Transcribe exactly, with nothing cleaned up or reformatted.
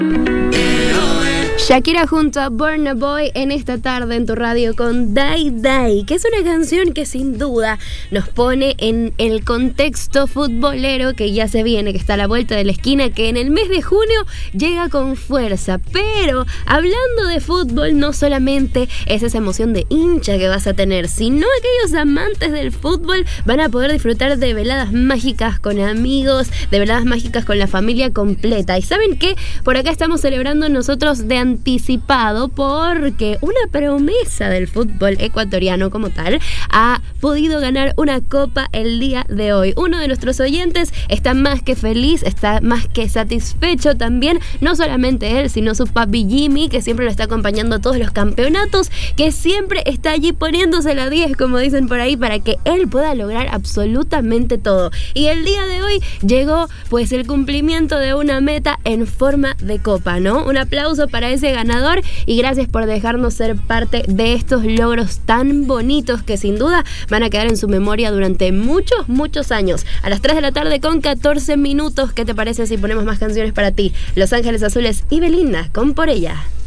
Shakira junto a Burna Boy en esta tarde en tu radio con Die Die, que es una canción que sin duda nos pone en el contexto futbolero que ya se viene, que está a la vuelta de la esquina, que en el mes de junio llega con fuerza. Pero hablando de fútbol, no solamente es esa emoción de hincha que vas a tener, sino aquellos amantes del fútbol van a poder disfrutar de veladas mágicas con amigos, de veladas mágicas con la familia completa. ¿Y saben qué? Por acá estamos celebrando nosotros de anticipado porque una promesa del fútbol ecuatoriano como tal ha podido ganar una copa el día de hoy. Uno de nuestros oyentes está más que feliz, está más que satisfecho también, no solamente él, sino su papi Jimmy, que siempre lo está acompañando a todos los campeonatos, que siempre está allí poniéndose la diez, como dicen por ahí, para que él pueda lograr absolutamente todo. Y el día de hoy llegó pues el cumplimiento de una meta en forma de copa, ¿no? Un aplauso para ese ganador y gracias por dejarnos ser parte de estos logros tan bonitos que sin duda van a quedar en su memoria durante muchos, muchos años. A las tres de la tarde con catorce minutos, ¿qué te parece si ponemos más canciones para ti? Los Ángeles Azules y Belinda con Por Ella.